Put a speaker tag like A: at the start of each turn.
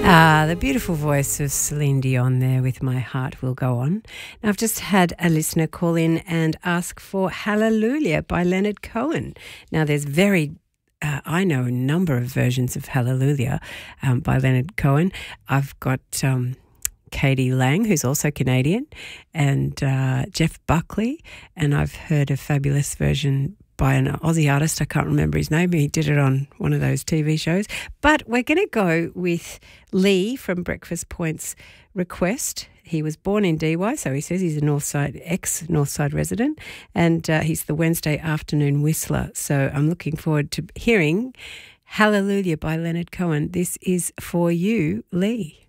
A: The beautiful voice of Celine Dion there with My Heart Will Go On. Now, I've just had a listener call in and ask for Hallelujah by Leonard Cohen. Now, there's I know a number of versions of Hallelujah by Leonard Cohen. I've got Katie Lang, who's also Canadian, and Jeff Buckley, and I've heard a fabulous version by an Aussie artist. I can't remember his name. He did it on one of those TV shows. But we're going to go with Lee from Breakfast Point's request. He was born in Dee Why, so he says he's a ex-Northside resident, and he's the Wednesday afternoon whistler. So I'm looking forward to hearing Hallelujah by Leonard Cohen. This is for you, Lee.